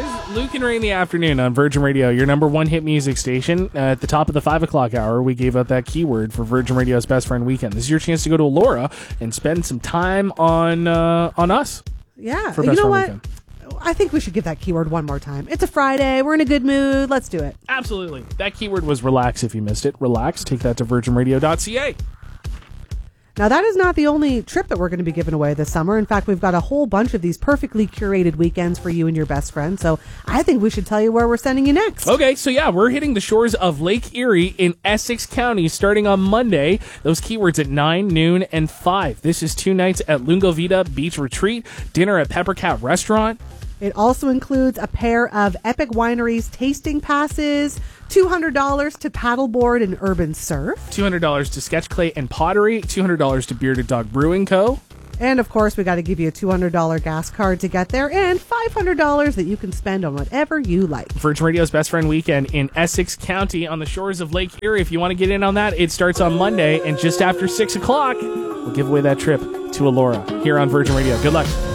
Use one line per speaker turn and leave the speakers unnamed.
is Luke and Ray in the afternoon on Virgin Radio, your number one hit music station. At the top of the 5 o'clock hour, we gave out that keyword for Virgin Radio's Best Friend Weekend. This is your chance to go to Allura and spend some time on us.
Yeah.
For
You
Best
know
Friend
what?
Weekend.
I think we should give that keyword one more time. It's a Friday. We're in a good mood. Let's do it.
Absolutely. That keyword was relax if you missed it. Relax. Take that to virginradio.ca.
Now, that is not the only trip that we're going to be giving away this summer. In fact, we've got a whole bunch of these perfectly curated weekends for you and your best friend. So I think we should tell you where we're sending you next.
Okay, so yeah, we're hitting the shores of Lake Erie in Essex County starting on Monday. Those keywords at 9, noon, and 5. This is 2 nights at Lungo Vita Beach Retreat, dinner at Pepper Cat Restaurant.
It also includes a pair of Epic Wineries tasting passes, $200 to paddleboard and urban surf,
$200 to Sketch Clay and Pottery, $200 to Bearded Dog Brewing Co.
and of course we got to give you a $200 gas card to get there, and $500 that you can spend on whatever you like.
Virgin Radio's Best Friend Weekend in Essex County on the shores of Lake Erie. If you want to get in on that, it starts on Monday, and just after 6 o'clock, we'll give away that trip to Allura here on Virgin Radio. Good luck.